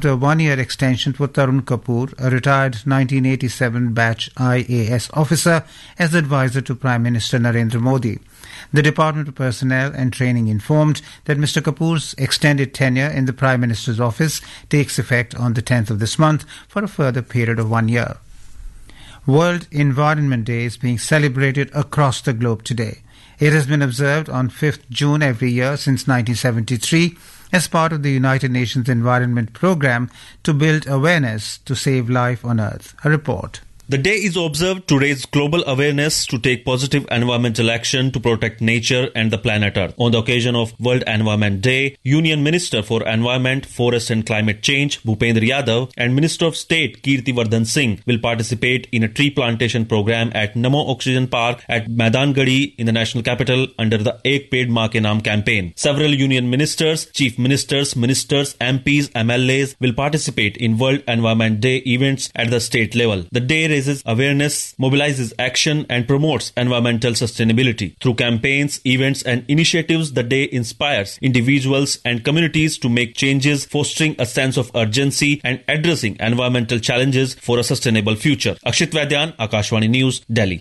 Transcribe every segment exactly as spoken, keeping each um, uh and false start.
a one-year extension for Tarun Kapoor, a retired nineteen eighty-seven batch I A S officer, as advisor to Prime Minister Narendra Modi. The Department of Personnel and Training informed that Mister Kapoor's extended tenure in the Prime Minister's office takes effect on the tenth of this month for a further period of one year. World Environment Day is being celebrated across the globe today. It has been observed on fifth of June every year since nineteen seventy-three as part of the United Nations Environment Programme to build awareness to save life on Earth. A report. The day is observed to raise global awareness to take positive environmental action to protect nature and the planet Earth. On the occasion of World Environment Day, Union Minister for Environment, Forest and Climate Change, Bhupendra Yadav, and Minister of State, Kirti Vardhan Singh, will participate in a tree plantation program at Namo Oxygen Park at Maidangadi in the national capital under the Ek Ped Maa Ke Naam campaign. Several Union Ministers, Chief Ministers, Ministers, M Ps, M L As will participate in World Environment Day events at the state level. The day raises awareness, mobilizes action and promotes environmental sustainability. Through campaigns, events and initiatives, the day inspires individuals and communities to make changes, fostering a sense of urgency and addressing environmental challenges for a sustainable future. Akshit Vaidyan, Akashvani News, Delhi.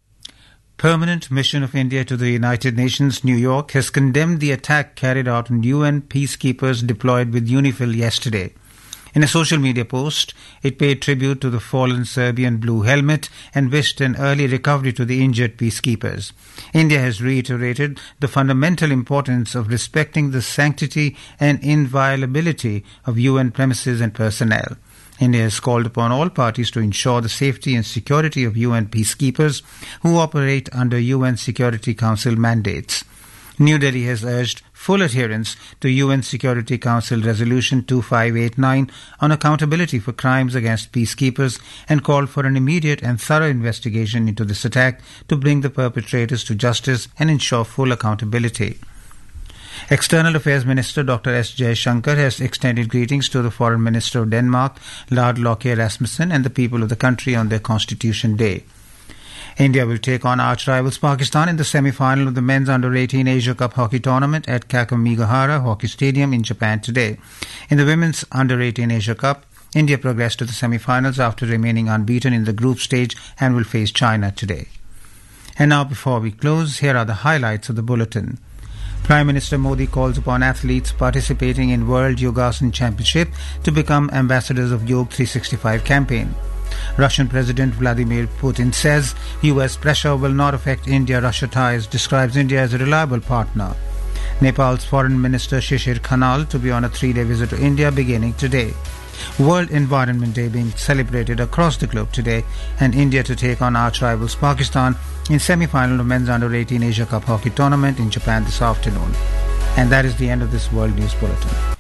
Permanent Mission of India to the United Nations, New York, has condemned the attack carried out on U N peacekeepers deployed with UNIFIL yesterday. In a social media post, it paid tribute to the fallen Serbian Blue Helmet and wished an early recovery to the injured peacekeepers. India has reiterated the fundamental importance of respecting the sanctity and inviolability of U N premises and personnel. India has called upon all parties to ensure the safety and security of U N peacekeepers who operate under U N Security Council mandates. New Delhi has urged full adherence to U N Security Council Resolution two five eight nine on accountability for crimes against peacekeepers and called for an immediate and thorough investigation into this attack to bring the perpetrators to justice and ensure full accountability. External Affairs Minister Doctor S. Jaishankar has extended greetings to the Foreign Minister of Denmark, Lard Løkke Rasmussen, and the people of the country on their Constitution Day. India will take on arch-rivals Pakistan in the semi-final of the men's under eighteen Asia Cup hockey tournament at Kakamigahara Hockey Stadium in Japan today. In the women's under eighteen Asia Cup, India progressed to the semi-finals after remaining unbeaten in the group stage and will face China today. And now, before we close, here are the highlights of the bulletin. Prime Minister Modi calls upon athletes participating in World Yogasan Championship to become ambassadors of Yoga three sixty-five campaign. Russian President Vladimir Putin says U S pressure will not affect India-Russia ties, describes India as a reliable partner. Nepal's Foreign Minister Shishir Khanal to be on a three-day visit to India beginning today. World Environment Day being celebrated across the globe today, and India to take on arch-rivals Pakistan in semi-final of men's under eighteen Asia Cup hockey tournament in Japan this afternoon. And that is the end of this World News Bulletin.